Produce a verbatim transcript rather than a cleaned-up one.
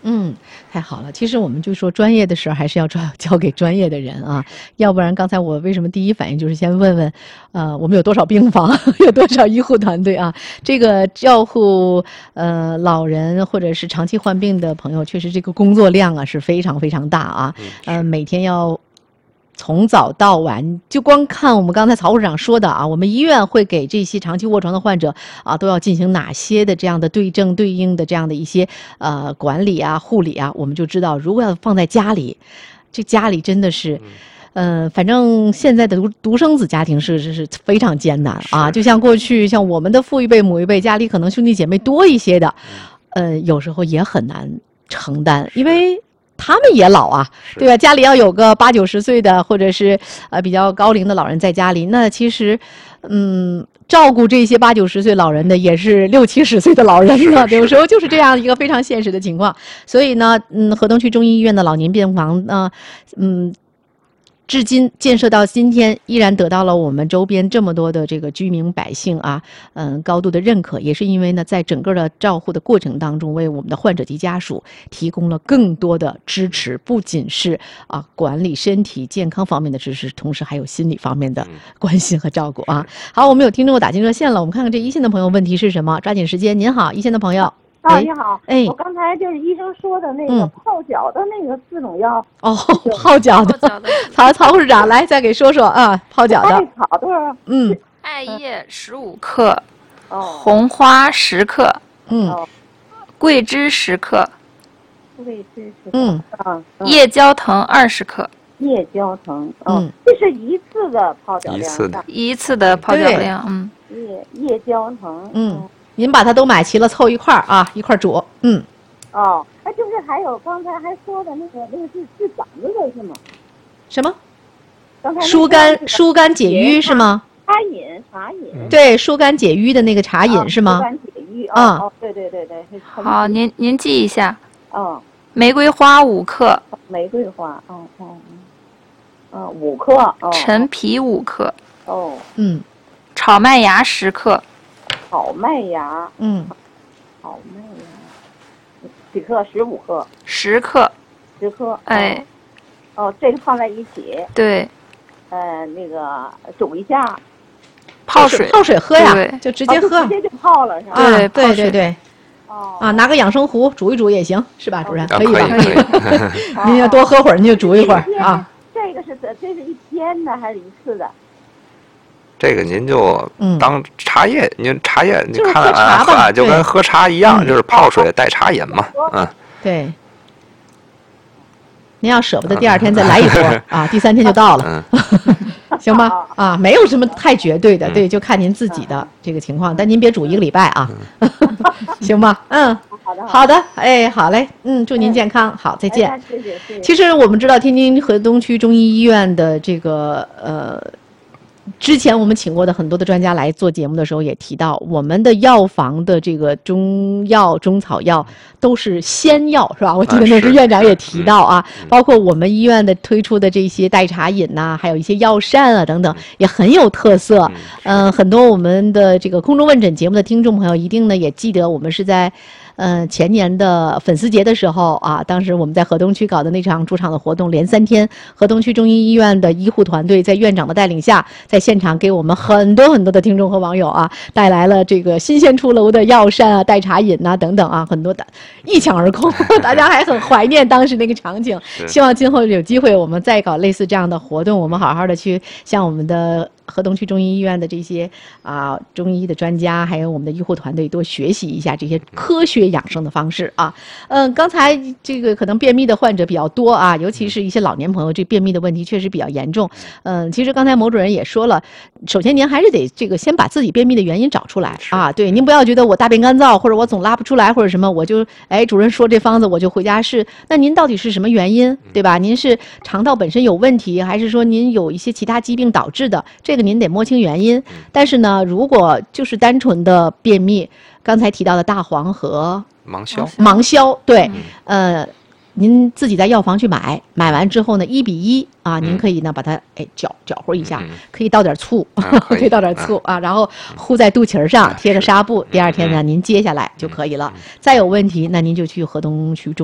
嗯，太好了。其实我们就说专业的事儿还是要交交给专业的人啊，要不然刚才我为什么第一反应就是先问问，呃，我们有多少病房，有多少医护团队啊？这个照顾呃老人或者是长期患病的朋友，确实这个工作量啊是非常非常大啊，呃，每天要。从早到晚，就光看我们刚才曹护士长说的啊，我们医院会给这些长期卧床的患者啊，都要进行哪些的这样的对症对应的这样的一些呃管理啊、护理啊，我们就知道，如果要放在家里，这家里真的是。呃，反正现在的独独生子家庭是是是非常艰难啊，就像过去像我们的父一辈、母一辈，家里可能兄弟姐妹多一些的，呃，有时候也很难承担，因为。他们也老啊，对吧？家里要有个八九十岁的，或者是呃比较高龄的老人在家里，那其实，嗯，照顾这些八九十岁老人的也是六七十岁的老人了，有时候就是这样一个非常现实的情况。所以呢，嗯，河东区中医医院的老年病房呢，嗯。至今建设到今天，依然得到了我们周边这么多的这个居民百姓啊，嗯，高度的认可，也是因为呢，在整个的照护的过程当中，为我们的患者及家属提供了更多的支持，不仅是啊管理身体健康方面的支持，同时还有心理方面的关心和照顾啊。好，我们有听众打进热线了，我们看看这一线的朋友问题是什么，抓紧时间。您好，一线的朋友。 啊，你好， 哎， 我刚才就是医生说的那个泡脚的那个四种药。 哦，泡脚的，曹曹护士长来再给说说啊，泡脚的。 艾草多少？ 嗯， 艾叶十五克， 哦， 红花十克， 嗯， 桂枝十克， 桂枝十克， 嗯， 啊， 夜交藤二十克。 夜交藤， 嗯， 这是一次的泡脚量， 一次的， 一次的泡脚量，嗯， 夜夜交藤， 嗯。您把它都买齐了，凑一块儿啊，一块儿煮。嗯。 哦，哎，就是还有刚才还说的那个，那个是治嗓子的是吗？ 什么？ 刚才疏肝疏肝解郁是吗？ 茶饮茶饮。 对，疏肝解郁的那个茶饮是吗？ 疏肝解郁啊。哦，对对对对。 好，您您记一下。 哦。 玫瑰花五克。 玫瑰花，哦哦。嗯，五克。哦。 陈皮五克。 哦。 嗯。 炒麦芽十克。 炒麦芽， 嗯， 炒麦芽，几克？十五克， 十克， 十克， 哎， 哦，这个放在一起， 对， 呃，那个煮一下， 泡水， 泡水喝呀，就直接喝， 直接就泡了是吧？ 对对对对， 哦， 啊，拿个养生壶煮一煮也行，是吧，主任？ 可以吧？ 可以， 您要多喝会儿，您就煮一会儿啊。 这个是这是一天的还是一次的？ 这个您就当茶叶，您茶叶你看啊， 喝就跟喝茶一样，就是泡水带茶饮嘛，嗯， 对。您要舍不得第二天再来一锅啊，第三天就到了，行吧？啊，没有什么太绝对的，对，就看您自己的这个情况，但您别煮一个礼拜啊，行吧？嗯， 好的， 好的，哎，好嘞，嗯，祝您健康，好，再见。 谢谢，谢谢。 其实我们知道天津河东区中医医院的这个呃。之前我们请过的很多的专家来做节目的时候也提到，我们的药房的这个中药、中草药都是仙药，是吧？我记得那时院长也提到啊，包括我们医院的推出的这些代茶饮呐、啊，还有一些药膳啊等等，也很有特色。嗯、呃，很多我们的这个空中问诊节目的听众朋友一定呢也记得，我们是在。呃，前年的粉丝节的时候啊，当时我们在河东区搞的那场驻场的活动，连三天，河东区中医医院的医护团队在院长的带领下，在现场给我们很多很多的听众和网友啊，带来了这个新鲜出炉的药膳啊、代茶饮呐等等啊，很多的一抢而空，大家还很怀念当时那个场景。希望今后有机会我们再搞类似这样的活动，我们好好的去向我们的。河东区中医医院的这些啊中医的专家，还有我们的医护团队多学习一下这些科学养生的方式啊。嗯，刚才这个可能便秘的患者比较多啊，尤其是一些老年朋友，这便秘的问题确实比较严重。嗯，其实刚才某主任也说了，首先您还是得这个先把自己便秘的原因找出来啊。对，您不要觉得我大便干燥，或者我总拉不出来，或者什么，我就哎主任说这方子我就回家试。那您到底是什么原因，对吧？您是肠道本身有问题，还是说您有一些其他疾病导致的？这这个您得摸清原因，但是呢，如果就是单纯的便秘，刚才提到的大黄和芒硝， 芒硝，对，呃，您自己在药房去买，买完之后呢，一比一啊，您可以呢把它哎搅搅和一下，可以倒点醋，可以倒点醋啊，然后糊在肚脐上，贴个纱布，第二天呢您揭下来就可以了。再有问题，那您就去河东区中。